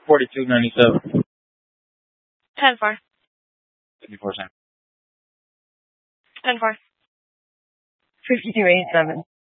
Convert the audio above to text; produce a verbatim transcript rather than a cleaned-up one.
forty-two ninety-seven. ten four. fifty-four cents. ten four. fifty-two eighty-seven.